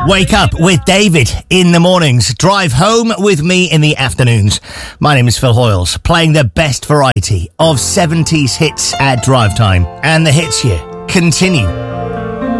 Wake up with David in the mornings. Drive home with me in the afternoons. My name is Phil Hoyles, playing the best variety of 70s hits at drive time. And the hits here continue